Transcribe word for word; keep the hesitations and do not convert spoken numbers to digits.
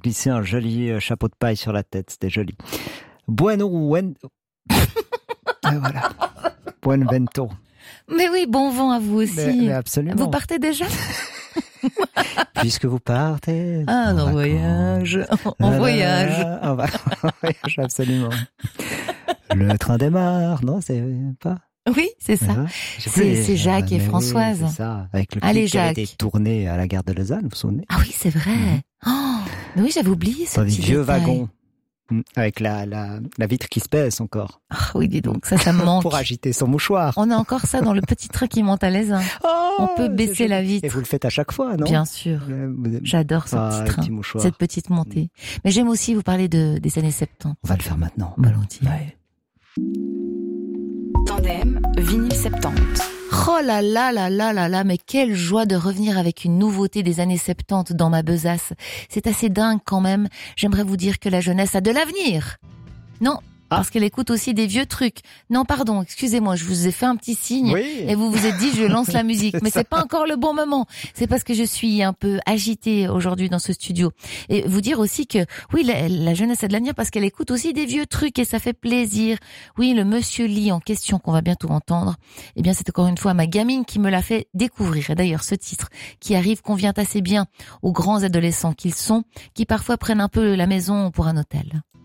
glissé un joli chapeau de paille sur la tête. C'était joli. Bueno, buen... Et voilà. Buen vento. Mais oui, bon vent à vous aussi. Mais, mais absolument. Vous partez déjà? Puisque vous partez. Ah, en voyage. En Là, voyage. là, là, en voyage, absolument. Le train démarre, non, c'est pas. Oui, c'est ça. Ouais, c'est, c'est Jacques et mais Françoise. Oui, c'est ça. Avec le clip Allez, qui a Jacques. été tourné à la gare de Lausanne, vous vous souvenez? Ah oui, c'est vrai. Mmh. Oh, mais oui, j'avais oublié ce Dans des petit vieux détail. wagons. Avec la, la, la vitre qui se baisse encore. Ah oui, dis donc, ça, ça me manque. Pour agiter son mouchoir. On a encore ça dans le petit train qui monte à l'Aisin. Oh, On peut baisser la vitre. Et vous le faites à chaque fois, non? Bien sûr. Vous... J'adore ce ah, petit train, petit cette petite montée. Mais j'aime aussi vous parler de, des années soixante-dix. On va le faire maintenant. Volontiers. Ouais. Tandem, vinyle soixante-dix. Oh là là là là là là, mais quelle joie de revenir avec une nouveauté des années soixante-dix dans ma besace. C'est assez dingue quand même. J'aimerais vous dire que la jeunesse a de l'avenir. Non, ah. parce qu'elle écoute aussi des vieux trucs. Non, pardon, excusez-moi, je vous ai fait un petit signe oui. et vous vous êtes dit je lance la musique, mais ça. c'est pas encore le bon moment. C'est parce que je suis un peu agitée aujourd'hui dans ce studio. Et vous dire aussi que oui, la, la jeunesse a de l'avenir parce qu'elle écoute aussi des vieux trucs et ça fait plaisir. Oui, le Monsieur Lee en question qu'on va bientôt entendre, eh bien c'est encore une fois ma gamine qui me l'a fait découvrir. Et d'ailleurs ce titre qui arrive convient assez bien aux grands adolescents qu'ils sont, qui parfois prennent un peu la maison pour un hôtel.